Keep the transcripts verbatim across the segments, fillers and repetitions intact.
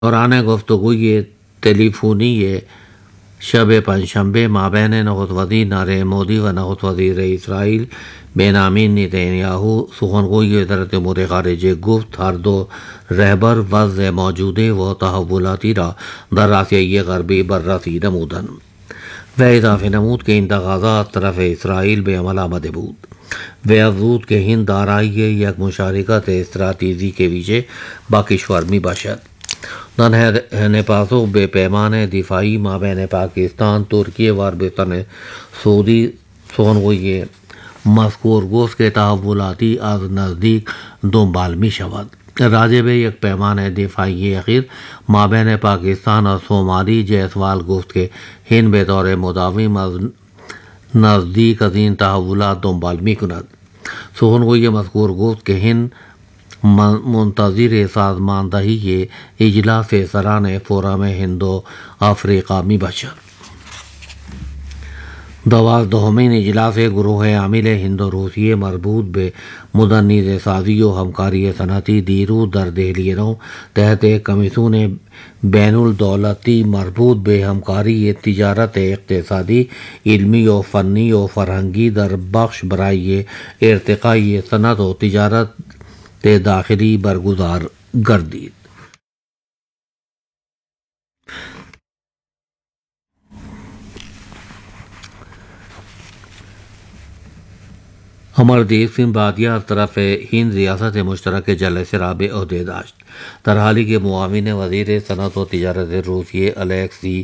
دوران گفتگو یہ ٹیلیفونی یہ شب پنجشنبه مابین نخست وزیر نریندر مودی و نخست وزیر اسرائیل بنیامین نتانیاهو سخنگوی وزارت امور خارجه گفت هر دو رهبر وضع موجوده و تحولاتی را در آسیای غربی بررسی نمودند و اضافه نمود که این تقاضا از طرف اسرائیل به عمل آمده بود و افزود که هند دارای یک مشارکت استراتژیک ویژه با کشور می باشد. در نپاسو به پیمان دفاعی مابین پاکستان ترکیه و عربستان سعودی سخنگوی مذکور گفت که تحولاتی از نزدیک دنبال می شود. راجع به یک پیمان دفاعی اخیر مابین پاکستان و صومالی جیسوال گفت که هند به طور مداوم از نزدیک از این تحولات دنبال می کند. سخنگوی مذکور گفت که هند منتظر سازماندهی اجلاس سران فورم هندو آفریقا می باشد. دوازدهمین اجلاس گروه عامل هند و روسیه مربوط به مدنیزه سازی و همکاری صنعتی دیروز در دہلی نو تحت کمیسیون بین الدولتی مربوط به همکاری تجارت اقتصادی علمی و فنی و فرهنگی در بخش برای ارتقای صنعت و تجارت داخلی برگزار گردید. امردیپ سنگھ بادیا از طرف ہند ریاست مشترکہ جلسے را به عہدے داشت. در حالی کہ معاون وزیر صنعت و تجارت روسیے الیکسی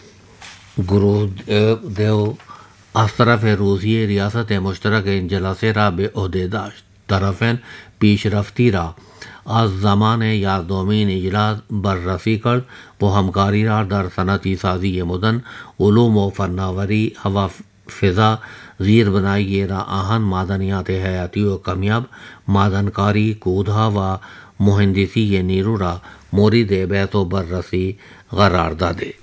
گروردیو از طرف روسیے ریاست مشترکہ این جلسے را به عہدے داشت. طرفین پیشرفتی را از زمان یازدهمین اجلاس بررسی کرد و همکاری را در صنعتی سازی مدن، علوم و فناوری، هوا فضا، زیربنایی را آهن، معدنیات حیاتی و کمیاب، معدنکاری، کودها و مهندسی نیرو را مورد بحث و بررسی قرار داده.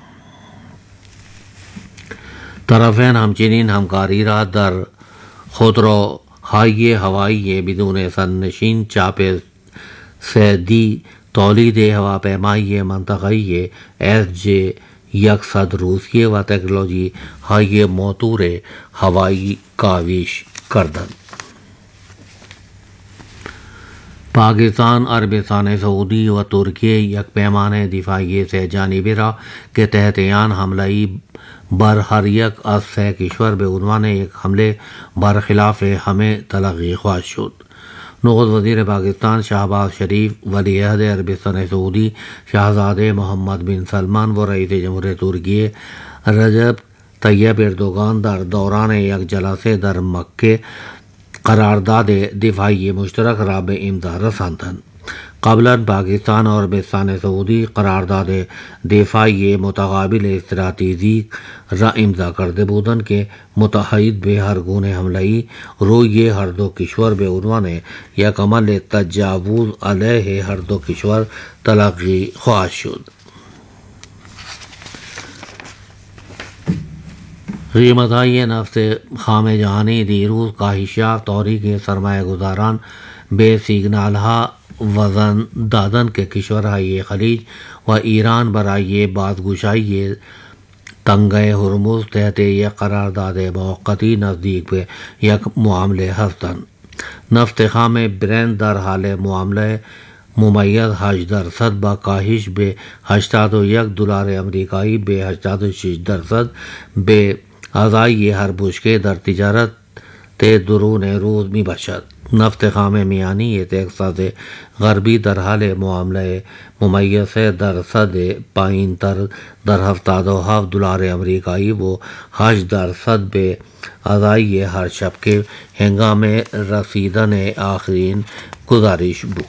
طرفین همچنین همکاری را در خودرو های هوایی بدون سرنشین، چاپ سدی، تولید هواپیمای منطقه‌ای ایس جه یکصد روسیه و تکنولوژی های موتور هوایی کاوش کردند. پاکستان، عربستان سعودی و ترکیه یک پیمان دفاعی سه جانبه را که تحت آن حمله بر هر یک از سه کشور به عنوان یک حمله برخلاف همه تلقی خواهد شد. نخست وزیر پاکستان شہباز شریف، ولی عہد عربستان سعودی شہزادے محمد بن سلمان و رئیس جمهور ترکیه رجب طیب اردوغان در دوران یک جلسه در مکه قرارداد دفاعی مشترک را به امضا رساندند. قبلا پاکستان اور عربستان سعودی قرارداد دفاعی متقابل استراتژیک را امضا کرده بودند که متحد به هر گونه حمله‌ای روی هر دو کشور به عنوان یک عمل تجاوز علیه هر دو کشور تلقی خواهد شد. قیمت‌های نفت خام جهانی دیروز کاهش یافت. طوری که سرمایه گذاران به سیگنال‌ها وزن دادن که کشورهای خلیج و ایران برای بازگشایی تنگه هرمز تحت یک قرارداد موقتی نزدیک به یک معامله هستند. نفت خام برنت در حال معامله ممیز هشت درصد با کاهش به هشتاد و یک دلار امریکایی به هشتاد و شش درصد به ازای هر بشکه در تجارت درون روز می باشد. نفت خام میانی تگزاس غربی در حال معامله ممیز سه درصد پایین تر در هفتاد و هفت دلار امریکایی و هشت درصد به ازای هر شب که هنگام رسیدن آخرین گزارش بود.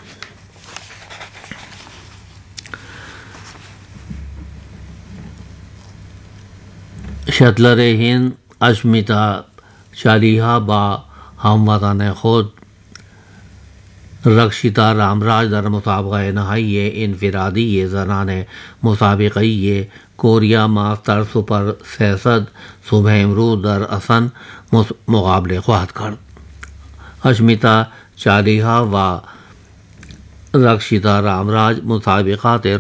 شتلر هند اشمیتا چالیها با هموطن خود رکشیتا رامراج در مسابقه نهایی انفرادی زنان مسابقه کوریا ماستر سوپر سیصد صبح امروز در اسن مقابله خواهد کرد. اشمیتا چالیها و رکشیتا رام راج مطابقات